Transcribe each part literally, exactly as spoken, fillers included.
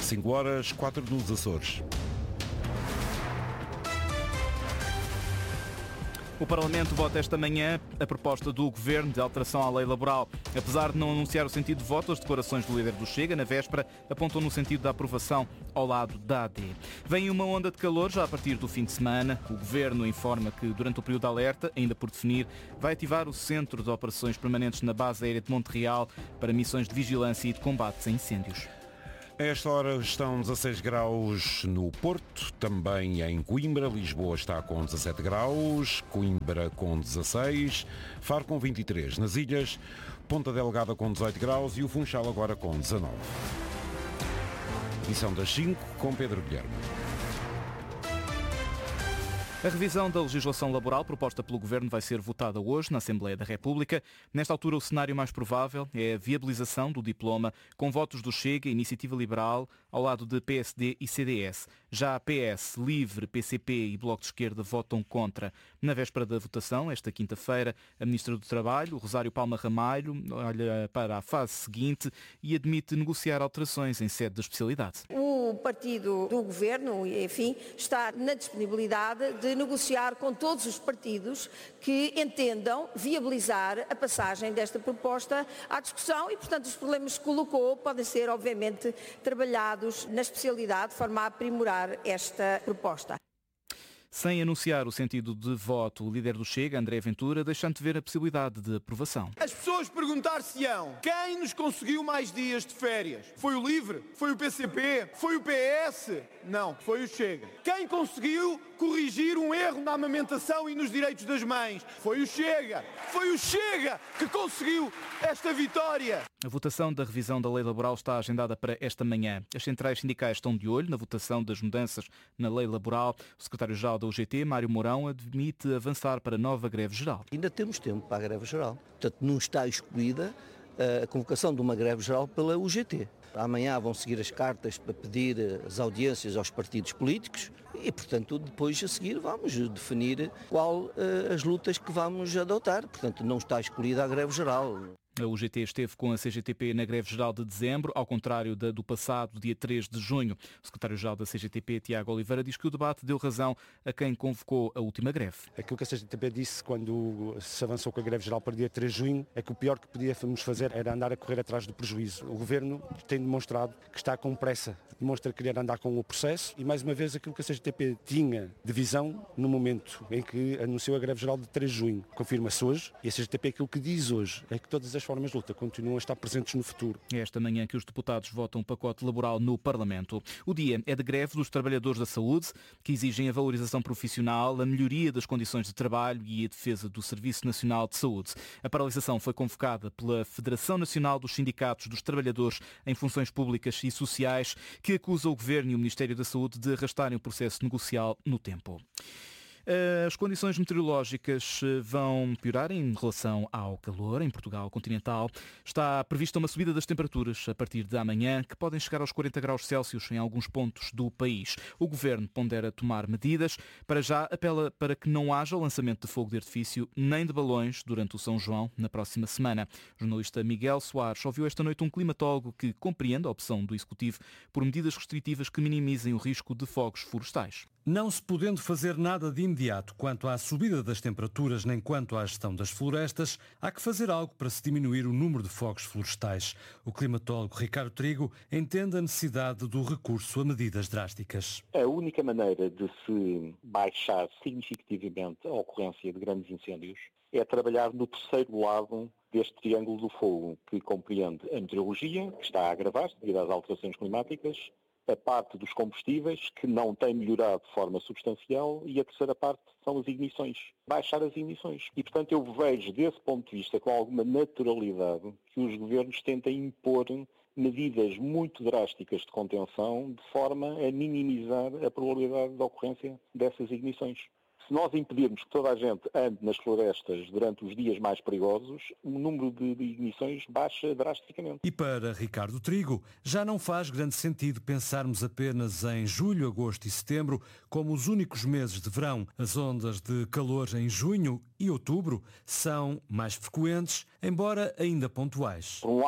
cinco horas, quatro nos Açores. O Parlamento vota esta manhã a proposta do Governo de alteração à lei laboral. Apesar de não anunciar o sentido de voto, as declarações do líder do Chega, na véspera, apontam no sentido da aprovação ao lado da A D. Vem uma onda de calor já a partir do fim de semana. O Governo informa que, durante o período de alerta, ainda por definir, vai ativar o Centro de Operações Permanentes na Base Aérea de Monte Real para missões de vigilância e de combate a incêndios. A esta hora estão dezasseis graus no Porto, também em Coimbra. Lisboa está com dezassete graus, Coimbra com dezasseis, Faro com vinte e três. Nas ilhas, Ponta Delgada com dezoito graus e o Funchal agora com dezanove. Edição das cinco com Pedro Guilherme. A revisão da legislação laboral proposta pelo Governo vai ser votada hoje na Assembleia da República. Nesta altura, o cenário mais provável é a viabilização do diploma com votos do Chega, Iniciativa Liberal, ao lado de P S D e C D S. Já a P S, Livre, P C P e Bloco de Esquerda votam contra. Na véspera da votação, esta quinta-feira, a Ministra do Trabalho, Rosário Palma Ramalho, olha para a fase seguinte e admite negociar alterações em sede da especialidade. O partido do Governo, enfim, está na disponibilidade de negociar com todos os partidos que entendam viabilizar a passagem desta proposta à discussão e, portanto, os problemas que colocou podem ser, obviamente, trabalhados na especialidade de forma a aprimorar esta proposta. Sem anunciar o sentido de voto, o líder do Chega, André Ventura, deixando de ver a possibilidade de aprovação. As pessoas perguntar-se-ão quem nos conseguiu mais dias de férias? Foi o Livre? Foi o P C P? Foi o P S? Não, foi o Chega. Quem conseguiu corrigir um erro na amamentação e nos direitos das mães? Foi o Chega. Foi o Chega que conseguiu esta vitória. A votação da revisão da lei laboral está agendada para esta manhã. As centrais sindicais estão de olho na votação das mudanças na lei laboral. O secretário-geral da U G T, Mário Mourão, admite avançar para nova greve geral. Ainda temos tempo para a greve geral. Portanto, não está excluída a convocação de uma greve geral pela U G T. Amanhã vão seguir as cartas para pedir as audiências aos partidos políticos e, portanto, depois a seguir vamos definir qual uh, as lutas que vamos adotar. Portanto, não está excluída a greve geral. A U G T esteve com a C G T P na greve-geral de dezembro, ao contrário da do passado, dia três de junho. O secretário-geral da C G T P, Tiago Oliveira, diz que o debate deu razão a quem convocou a última greve. Aquilo que a C G T P disse quando se avançou com a greve-geral para dia três de junho é que o pior que podíamos fazer era andar a correr atrás do prejuízo. O Governo tem demonstrado que está com pressa, demonstra querer andar com o processo e, mais uma vez, aquilo que a C G T P tinha de visão no momento em que anunciou a greve-geral de três de junho. Confirma-se hoje e a C G T P aquilo que diz hoje é que todas as formas de luta continuam a estar presentes no futuro. É esta manhã que os deputados votam um pacote laboral no Parlamento. O dia é de greve dos trabalhadores da saúde, que exigem a valorização profissional, a melhoria das condições de trabalho e a defesa do Serviço Nacional de Saúde. A paralisação foi convocada pela Federação Nacional dos Sindicatos dos Trabalhadores em Funções Públicas e Sociais, que acusa o Governo e o Ministério da Saúde de arrastarem o processo negocial no tempo. As condições meteorológicas vão piorar em relação ao calor em Portugal continental. Está prevista uma subida das temperaturas a partir de amanhã, que podem chegar aos quarenta graus Celsius em alguns pontos do país. O Governo pondera tomar medidas. Para já, apela para que não haja lançamento de fogo de artifício nem de balões durante o São João na próxima semana. O jornalista Miguel Soares ouviu esta noite um climatólogo que compreende a opção do Executivo por medidas restritivas que minimizem o risco de fogos florestais. Não se podendo fazer nada de imediato quanto à subida das temperaturas nem quanto à gestão das florestas, há que fazer algo para se diminuir o número de fogos florestais. O climatólogo Ricardo Trigo entende a necessidade do recurso a medidas drásticas. A única maneira de se baixar significativamente a ocorrência de grandes incêndios é trabalhar no terceiro lado deste triângulo do fogo, que compreende a meteorologia, que está a agravar-se devido às alterações climáticas, a parte dos combustíveis, que não tem melhorado de forma substancial, e a terceira parte são as ignições. Baixar as ignições. E, portanto, eu vejo, desse ponto de vista, com alguma naturalidade, que os governos tentem impor medidas muito drásticas de contenção, de forma a minimizar a probabilidade de ocorrência dessas ignições. Se nós impedirmos que toda a gente ande nas florestas durante os dias mais perigosos, o número de ignições baixa drasticamente. E para Ricardo Trigo, já não faz grande sentido pensarmos apenas em julho, agosto e setembro como os únicos meses de verão. As ondas de calor em junho e outubro são mais frequentes, embora ainda pontuais. Por um lado,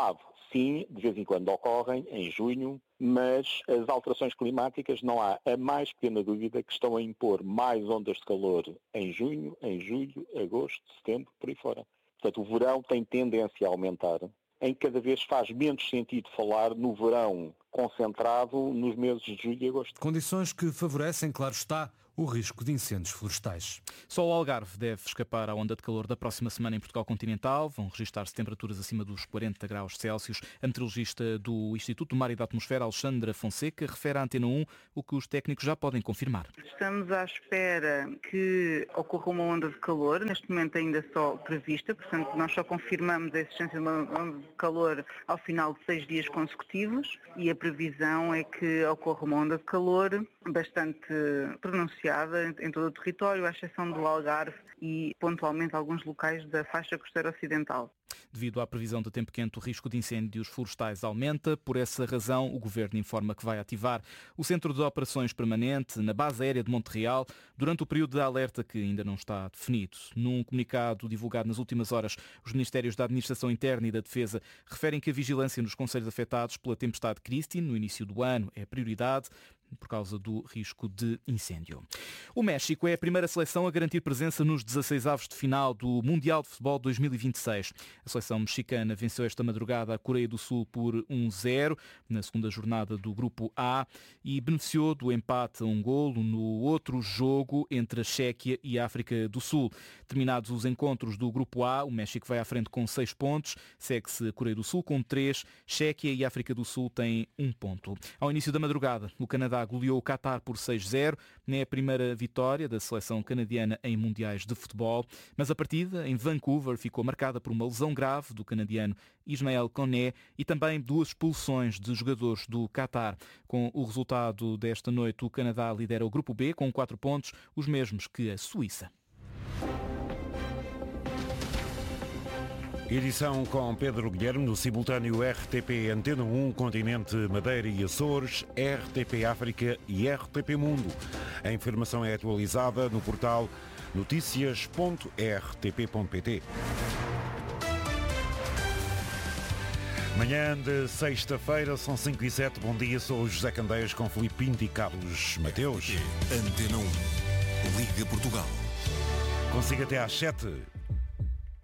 sim, de vez em quando ocorrem, em junho, mas as alterações climáticas não há a mais pequena dúvida que estão a impor mais ondas de calor em junho, em julho, agosto, setembro, por aí fora. Portanto, o verão tem tendência a aumentar, em que cada vez faz menos sentido falar no verão concentrado nos meses de julho e agosto. Condições que favorecem, claro está, o risco de incêndios florestais. Só o Algarve deve escapar à onda de calor da próxima semana em Portugal continental. Vão registrar-se temperaturas acima dos quarenta graus Celsius. A meteorologista do Instituto do Mar e da Atmosfera, Alexandra Fonseca, refere à Antena um o que os técnicos já podem confirmar. Estamos à espera que ocorra uma onda de calor, neste momento ainda só prevista, portanto nós só confirmamos a existência de uma onda de calor ao final de seis dias consecutivos e a previsão é que ocorra uma onda de calor bastante pronunciada em todo o território, à exceção do Algarve e pontualmente alguns locais da faixa costeira ocidental. Devido à previsão de tempo quente, o risco de incêndios florestais aumenta. Por essa razão, o Governo informa que vai ativar o Centro de Operações Permanente na Base Aérea de Monte Real durante o período de alerta que ainda não está definido. Num comunicado divulgado nas últimas horas, os Ministérios da Administração Interna e da Defesa referem que a vigilância nos concelhos afetados pela tempestade Christine no início do ano é prioridade por causa do risco de incêndio. O México é a primeira seleção a garantir presença nos dezasseis avos de final do Mundial de Futebol dois mil e vinte e seis. A seleção mexicana venceu esta madrugada a Coreia do Sul por um zero na segunda jornada do Grupo A e beneficiou do empate a um golo no outro jogo entre a Chequia e a África do Sul. Terminados os encontros do Grupo A, o México vai à frente com seis pontos, segue-se a Coreia do Sul com três, Chequia e a África do Sul têm um ponto. Ao início da madrugada, o Canadá goleou o Qatar por seis zero, é a primeira vitória da seleção canadiana em mundiais de futebol, mas a partida em Vancouver ficou marcada por uma lesão grave do canadiano Ismael Koné e também duas expulsões de jogadores do Qatar. Com o resultado desta noite, o Canadá lidera o Grupo B com quatro pontos, os mesmos que a Suíça. Edição com Pedro Guilherme, no simultâneo R T P Antena um, Continente, Madeira e Açores, R T P África e R T P Mundo. A informação é atualizada no portal notícias ponto r t p ponto p t. Manhã de sexta-feira, são cinco e sete. Bom dia, sou o José Candeias com Filipe Pinto e Carlos Mateus. Antena um. Liga Portugal. Consigo até às sete.